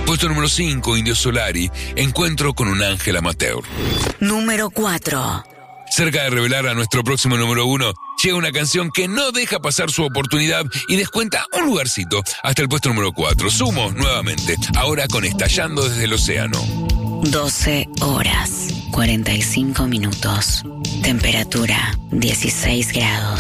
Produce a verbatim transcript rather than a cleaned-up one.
Puesto número cinco, Indio Solari, Encuentro con un ángel amateur. Número cuatro. Cerca de revelar a nuestro próximo número uno, llega una canción que no deja pasar su oportunidad y descuenta un lugarcito hasta el puesto número cuatro. Sumo nuevamente, ahora con Estallando desde el Océano. doce horas, cuarenta y cinco minutos. Temperatura, dieciséis grados.